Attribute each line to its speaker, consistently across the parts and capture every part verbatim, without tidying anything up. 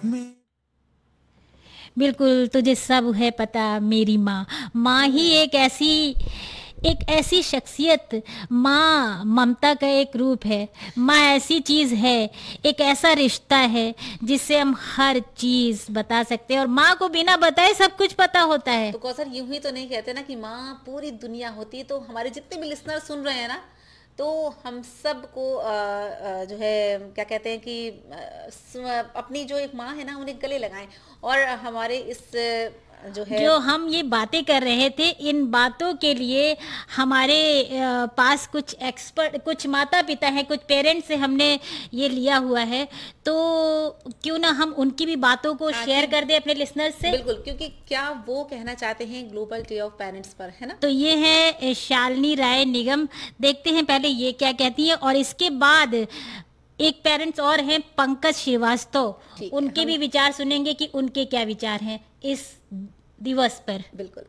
Speaker 1: बिल्कुल, तुझे सब है पता मेरी माँ। माँ ही एक ऐसी एक ऐसी शख्सियत, माँ ममता का एक रूप है। माँ ऐसी चीज़ है, एक ऐसा रिश्ता है जिससे हम हर चीज़ बता सकते हैं और माँ को बिना बताए सब कुछ पता होता है।
Speaker 2: तो कौसर यूं ही तो नहीं कहते ना कि माँ पूरी दुनिया होती है। तो हमारे जितने भी लिसनर सुन रहे हैं ना, तो हम सबको अ, अ, जो है क्या कहते हैं कि अ, स- अपनी जो एक माँ है ना उन्हें गले लगाएं। और हमारे इस अ, जो है
Speaker 1: जो हम ये बातें कर रहे थे, इन बातों के लिए हमारे अ, पास कुछ एक्सपर्ट, कुछ माता पिता हैं, कुछ पेरेंट्स से हमने ये लिया हुआ है। तो क्यों ना हम उनकी भी बातों को
Speaker 2: हाँ कि
Speaker 1: शेयर कर दें अपने लिसनर्स से।
Speaker 2: बिल्कुल, क्योंकि क्या वो कहना चाहते हैं ग्लोबल डे ऑफ पेरेंट्स पर, है ना।
Speaker 1: तो ये है शालिनी राय निगम। देखते हैं पहले ये क्या कहती है और इसके बाद एक पेरेंट्स और हैं पंकज श्रीवास्तव।
Speaker 2: ठीक है,
Speaker 1: उनके
Speaker 2: हम
Speaker 1: भी विचार सुनेंगे कि उनके क्या विचार हैं इस दिवस पर।
Speaker 2: बिल्कुल।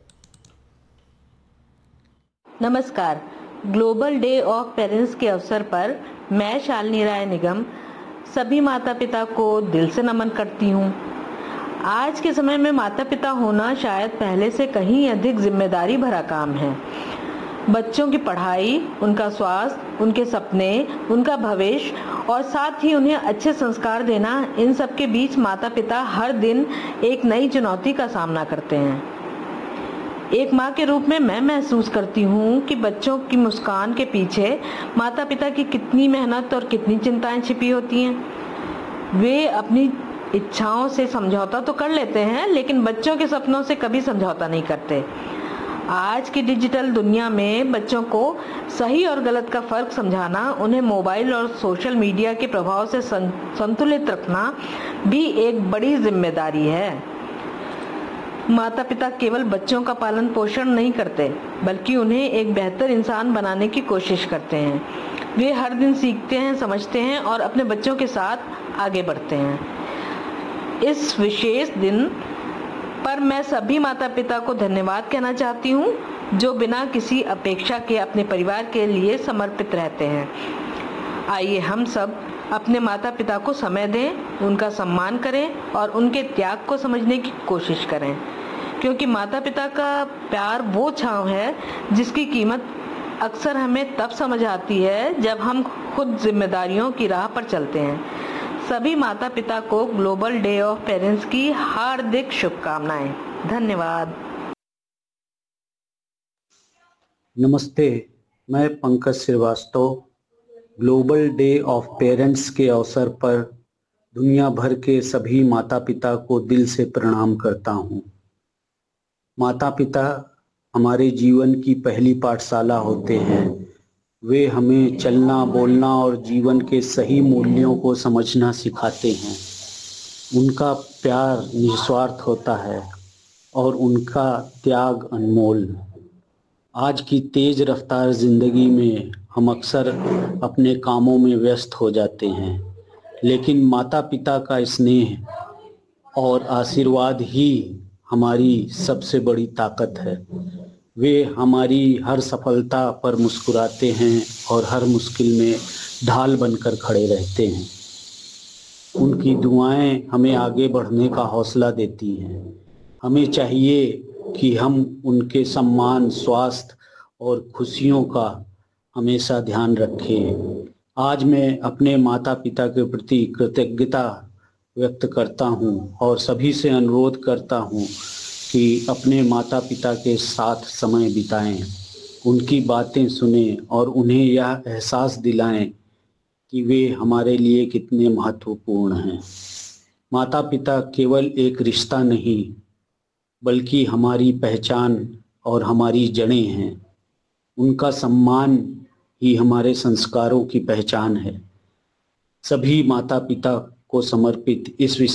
Speaker 3: नमस्कार। ग्लोबल डे ऑफ पेरेंट्स के अवसर पर मैं शालिनी राय निगम सभी माता पिता को दिल से नमन करती हूँ। आज के समय में माता पिता होना शायद पहले से कहीं अधिक जिम्मेदारी भरा काम है। बच्चों की पढ़ाई, उनका स्वास्थ्य, उनके सपने, उनका भविष्य और साथ ही उन्हें अच्छे संस्कार देना, इन सब के बीच माता पिता हर दिन एक नई चुनौती का सामना करते हैं। एक माँ के रूप में मैं महसूस करती हूँ कि बच्चों की मुस्कान के पीछे माता पिता की कितनी मेहनत और कितनी चिंताएं छिपी होती हैं। वे अपनी इच्छाओं से समझौता तो कर लेते हैं, लेकिन बच्चों के सपनों से कभी समझौता नहीं करते। आज की डिजिटल दुनिया में बच्चों को सही और गलत का फर्क समझाना, उन्हें मोबाइल और सोशल मीडिया के प्रभाव से संतुलित रखना भी एक बड़ी जिम्मेदारी है। माता पिता केवल बच्चों का पालन पोषण नहीं करते, बल्कि उन्हें एक बेहतर इंसान बनाने की कोशिश करते हैं। वे हर दिन सीखते हैं, समझते हैं और अपने बच्चों के साथ आगे बढ़ते हैं। इस विशेष दिन पर मैं सभी माता पिता को धन्यवाद कहना चाहती हूँ, जो बिना किसी अपेक्षा के अपने परिवार के लिए समर्पित रहते हैं। आइए हम सब अपने माता पिता को समय दें, उनका सम्मान करें और उनके त्याग को समझने की कोशिश करें, क्योंकि माता पिता का प्यार वो छांव है जिसकी कीमत अक्सर हमें तब समझ आती है जब हम खुद जिम्मेदारियों की राह पर चलते हैं। सभी माता पिता को ग्लोबल डे ऑफ पेरेंट्स की हार्दिक शुभकामनाएं। धन्यवाद।
Speaker 4: नमस्ते, मैं Pankaj Srivastava global day of parents के अवसर पर दुनिया भर के सभी माता पिता को दिल से प्रणाम करता हूँ। माता पिता हमारे जीवन की पहली पाठशाला होते हैं। वे हमें चलना, बोलना और जीवन के सही मूल्यों को समझना सिखाते हैं। उनका प्यार निस्वार्थ होता है और उनका त्याग अनमोल। आज की तेज रफ्तार जिंदगी में हम अक्सर अपने कामों में व्यस्त हो जाते हैं, लेकिन माता पिता का स्नेह और आशीर्वाद ही हमारी सबसे बड़ी ताकत है। वे हमारी हर सफलता पर मुस्कुराते हैं और हर मुश्किल में ढाल बनकर खड़े रहते हैं। उनकी दुआएं हमें आगे बढ़ने का हौसला देती हैं। हमें चाहिए कि हम उनके सम्मान, स्वास्थ्य और खुशियों का हमेशा ध्यान रखें। आज मैं अपने माता पिता के प्रति कृतज्ञता व्यक्त करता हूं और सभी से अनुरोध करता हूं कि अपने माता पिता के साथ समय बिताएं, उनकी बातें सुनें और उन्हें यह एहसास दिलाएं कि वे हमारे लिए कितने महत्वपूर्ण हैं। माता पिता केवल एक रिश्ता नहीं, बल्कि हमारी पहचान और हमारी जड़ें हैं। उनका सम्मान ही हमारे संस्कारों की पहचान है। सभी माता पिता को समर्पित इस